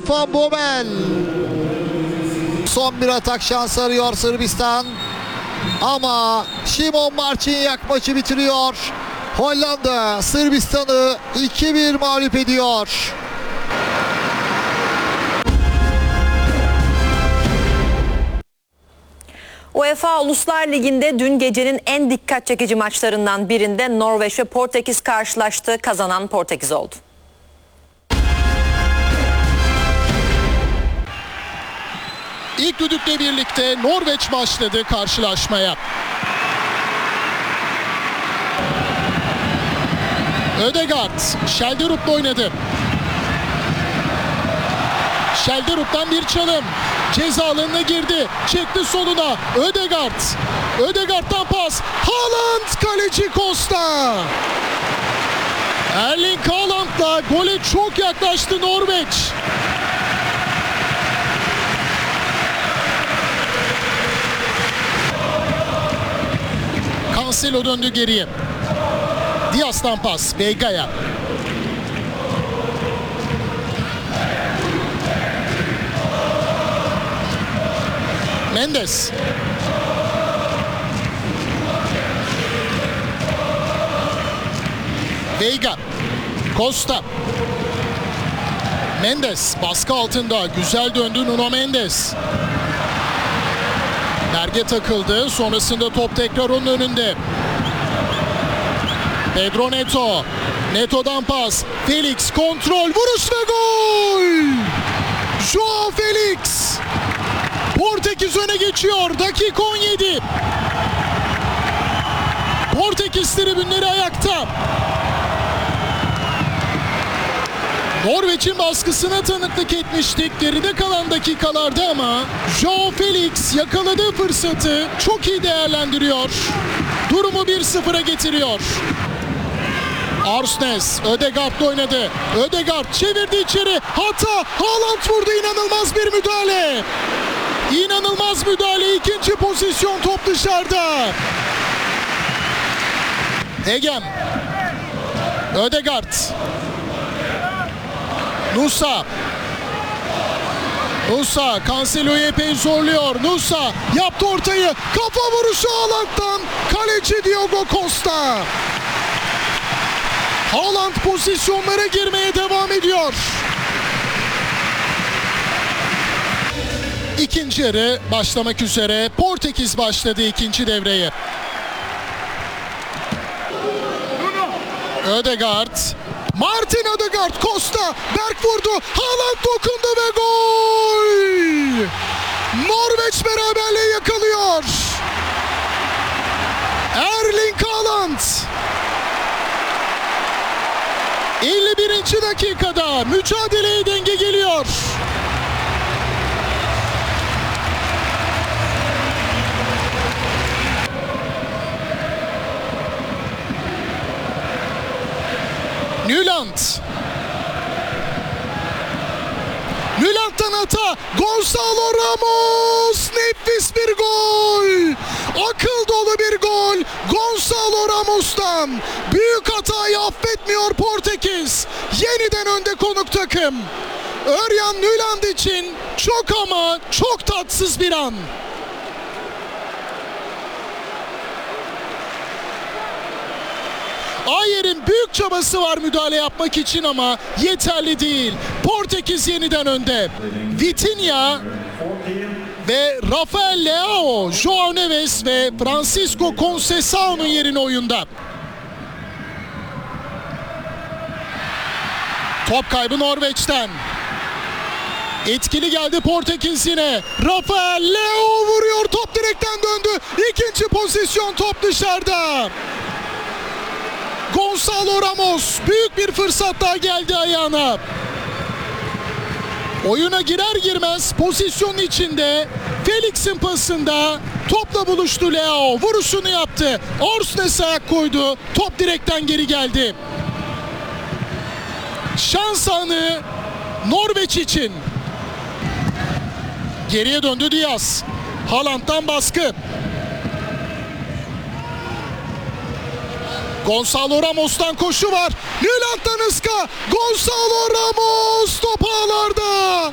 Van Bommel. Son bir atak şansı arıyor Sırbistan. Ama Šimon Marcinjak maçı bitiriyor. Hollanda Sırbistan'ı 2-1 mağlup ediyor. UEFA Uluslar Ligi'nde dün gecenin en dikkat çekici maçlarından birinde Norveç ve Portekiz karşılaştı. Kazanan Portekiz oldu. İlk düdükle birlikte Norveç başladı karşılaşmaya. Ødegaard, Skjelderup'la oynadı. Skjelderup'tan bir çalım. Ceza alanına girdi. Çekti soluna. Ødegaard. Ødegaard'dan pas. Haaland, kaleci Costa. Erling Haaland'la gole çok yaklaştı Norveç. Cancelo döndü geriye. Dias'tan pas. Veiga'ya. Mendes. Veiga. Costa. Mendes baskı altında. Güzel döndü Nuno Mendes. Berge takıldı. Sonrasında top tekrar onun önünde. Pedro Neto. Neto'dan pas. Felix kontrol. Vuruş ve gol! Joao Felix. Portekiz öne geçiyor. Dakika 17. Portekiz tribünleri ayakta. Norveç'in baskısına tanıklık etmiştik geride kalan dakikalarda ama Joao Felix yakaladığı fırsatı çok iyi değerlendiriyor. Durumu 1-0'a getiriyor. Arsnes, Ødegaard'la oynadı. Ødegaard çevirdi içeri. Hata, Haaland vurdu. İnanılmaz bir müdahale. İnanılmaz müdahale. İkinci pozisyon, top dışarıda. Egem. Ødegaard. Nusa. Nusa Cancelo'yu epey zorluyor. Nusa yaptı ortayı. Kafa vuruşu Haaland'dan. Kaleci Diogo Costa. Haaland pozisyonlara girmeye devam ediyor. İkinci yarı başlamak üzere. Portekiz başladı ikinci devreye. Ødegaard. Martin Ødegaard, Costa, Berg vurdu, Haaland dokundu ve gol! Norveç beraberliği yakalıyor. Erling Haaland. 51. dakikada mücadeleye denge geliyor. Nyland. Nyland'dan hata. Gonzalo Ramos. Nefis bir gol. Akıl dolu bir gol. Gonzalo Ramos'tan. Büyük hatayı affetmiyor Portekiz. Yeniden önde konuk takım. Örjan Nyland için çok ama çok tatsız bir an. Ayer'in büyük çabası var müdahale yapmak için ama yeterli değil. Portekiz yeniden önde. Vitinha ve Rafael Leao, Joao Neves ve Francisco Conceição'nun yerine oyunda. Top kaybı Norveç'ten. Etkili geldi Portekiz yine. Rafael Leao vuruyor, top direkten döndü. İkinci pozisyon, top dışarıda. Gonzalo Ramos büyük bir fırsat daha geldi ayağına. Oyuna girer girmez pozisyonun içinde Felix'in pasında topla buluştu Leao. Vuruşunu yaptı. Arsnes ayak koydu. Top direkten geri geldi. Şans anı Norveç için. Geriye döndü Dias. Haaland'dan baskı. Gonzalo Ramos'tan koşu var. Nyland'dan ıska. Gonzalo Ramos top ağlarda.